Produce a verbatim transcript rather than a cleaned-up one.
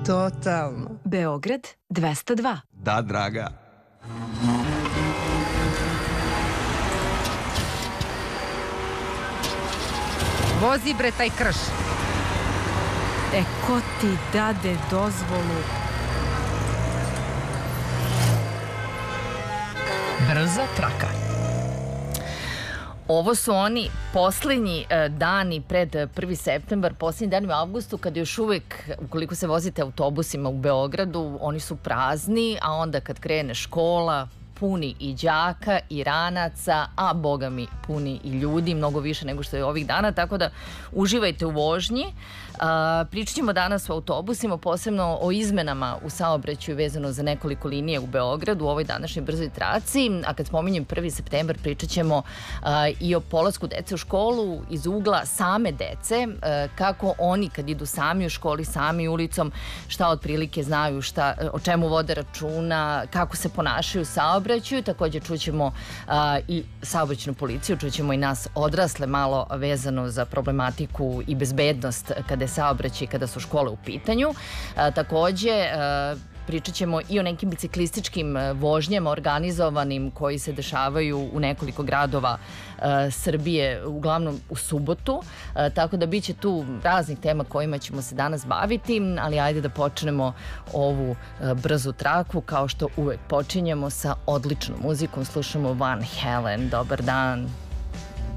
Totalno. Beograd dvesta dva. Da, draga. Vozi bre taj krš. E, ko ti dade dozvolu? Brza traka. Ovo su oni poslednji e, dani pred prvi septembar, poslednji dani u avgustu, kad još uvek, ukoliko se vozite autobusima u Beogradu, oni su prazni, a onda kad krene škola, puni i đaka i ranaca, a boga mi puni i ljudi, mnogo više nego što je ovih dana, tako da uživajte u vožnji. A, pričat ćemo danas o autobusima, posebno o izmenama u saobraćaju vezano za nekoliko linije u Beogradu u ovoj današnjoj brzoj traci, a kad spominjem prvi septembar pričat ćemo a, i o polasku dece u školu iz ugla same dece, a, kako oni kad idu sami u školi, sami ulicom, šta otprilike znaju, šta, o čemu vode računa, kako se ponašaju u saobraćaju. Takođe čućemo a, i saobraćajnu policiju, čućemo i nas odrasle malo vezano za problematiku i bezbednost kada je saobraćaj, kada su škole u pitanju. A, takođe, a, pričat ćemo i o nekim biciklističkim vožnjama organizovanim koji se dešavaju u nekoliko gradova a, Srbije, uglavnom u subotu. A, tako da bit će tu raznih tema kojima ćemo se danas baviti, ali ajde da počnemo ovu a, brzu traku kao što uvek počinjemo sa odličnom muzikom. Slušamo Van Halen. Dobar dan.